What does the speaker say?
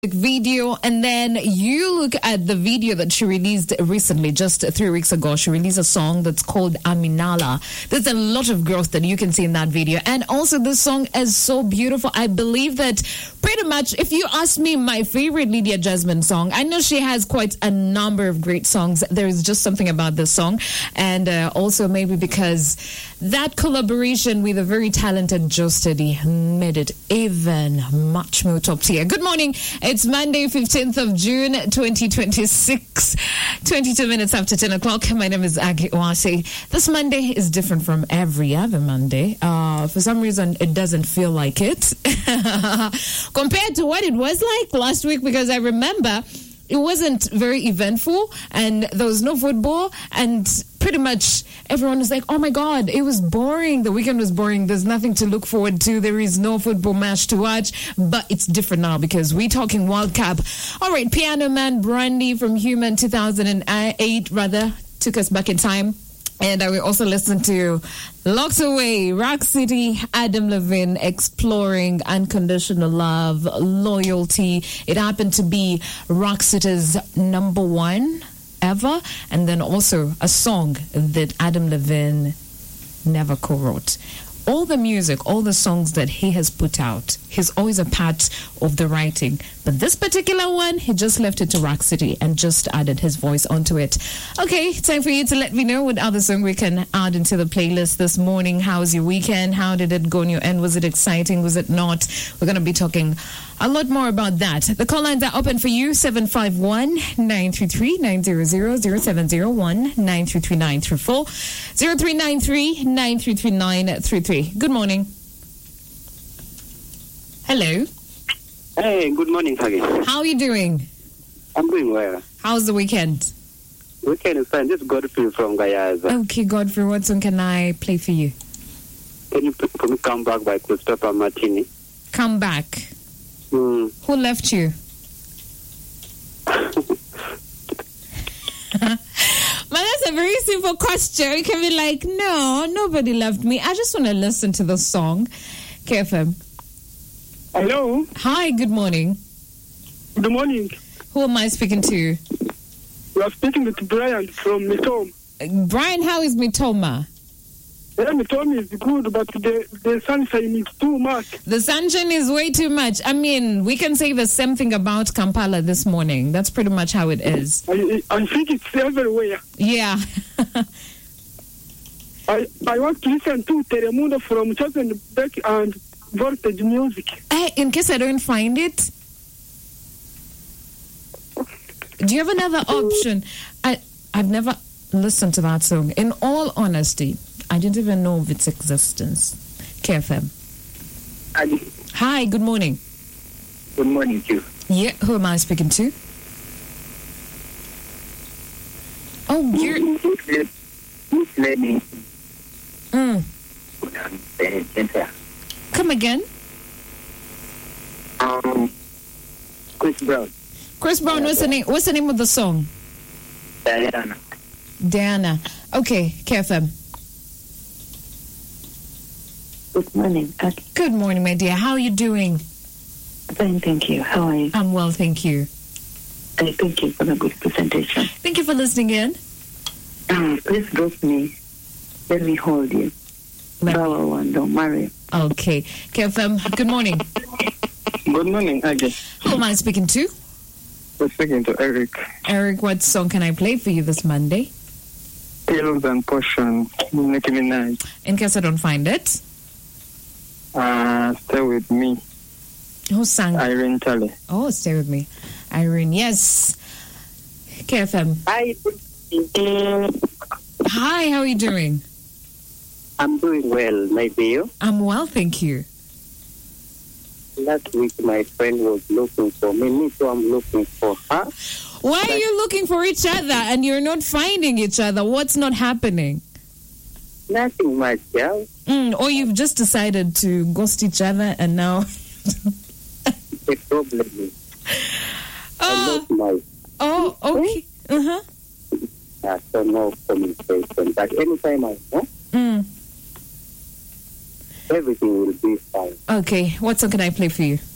video, and then you look at the video that she released recently, just 3 weeks ago. She released a song that's called Aminala. There's a lot of growth that you can see in that video, and also this song is so beautiful. I believe that pretty much, if you ask me my favorite Lydia Jasmine song, I know she has quite a number of great songs. There's just something about this song, and also maybe because that collaboration with a very talented Joe Steady made it even much more top tier. Good morning. It's Monday, 15th of June, 2026, 22 minutes after 10 o'clock. My name is Agi Owase. This Monday is different from every other Monday. For some reason, it doesn't feel like it compared to what it was like last week, because I remember it wasn't very eventful and there was no football, and pretty much everyone was like, oh my God, it was boring. The weekend was boring. There's nothing to look forward to. There is no football match to watch. But it's different now because we're talking World Cup. All right, Piano Man Brandy from Human 2008 took us back in time. And I will also listen to Locked Away, Rock City, Adam Levine, Exploring Unconditional Love, Loyalty. It happened to be Rock City's #1 ever. And then also a song that Adam Levine never co-wrote. All the music, all the songs that he has put out, he's always a part of the writing. But this particular one, he just left it to Rock City and just added his voice onto it. Okay, time for you to let me know what other song we can add into the playlist this morning. How's your weekend? How did it go on your end? Was it exciting? Was it not? We're going to be talking a lot more about that. The call lines are open for you, 751-933-900, 0701-933-934, 0393-933-933. Good morning. Hello. Hey, good morning, Hagi. How are you doing? I'm doing well. How's the weekend? Weekend is fine. This is Godfrey from Gayaza. Okay, Godfrey, what song can I play for you? Can you for me Come Back by Christopher Martini? Come Back. Who left you? But that's a very simple question. You can be like, no, nobody left me. I just want to listen to the song. KFM. Hello. Hi, good morning. Good morning. Who am I speaking to? You are speaking with Brian from Mitom. Brian, how is Mitoma? Yeah, Mitom is good, but the sunshine is too much. The sunshine is way too much. I mean, we can say the same thing about Kampala this morning. That's pretty much how it is. I think it's everywhere. Yeah. I want to listen to Telemundo from Chosen Beck and Voltage Music. Hey, in case I don't find it, do you have another option? I've never listened to that song. In all honesty, I didn't even know of its existence. KFM. Hi, good morning. Good morning to you. Yeah, who am I speaking to? Oh, you're... Come again? Chris Brown. Chris Brown, what's the name of the song? Diana. Okay, KFM. Good morning. Good morning, my dear. How are you doing? Fine, thank you. How are you? I'm well, thank you. And thank you for the good presentation. Thank you for listening in. Please drop me. Let me hold you. Bow one, don't marry. Okay. KFM, good morning. Good morning, Agi. Who am I speaking to? We're speaking to Eric. Eric, what song can I play for you this Monday? Pillows and Potion, Nicki Minaj. In case I don't find it. Stay With Me. Who sang? Irene Talley. Oh, Stay With Me. Irene, yes. KFM. Hi. Hi, how are you doing? I'm doing well, my dear. I'm well, thank you. Last week, my friend was looking for me too, I'm looking for her. Why are you looking for each other and you're not finding each other? What's not happening? Nothing much, yeah. Or you've just decided to ghost each other and now... The problem is, I lost my... Oh, okay. Uh-huh. So no communication. But anytime I know, everything will be fine. Okay, what song can I play for you?